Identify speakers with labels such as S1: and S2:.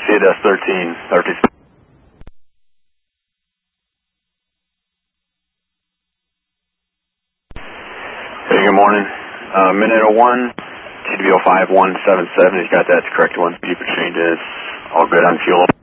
S1: CDS 13, 30. Hey, good morning. Minute 01, TWO 5177. He's got that correct one. Speed for changes. All good on fuel.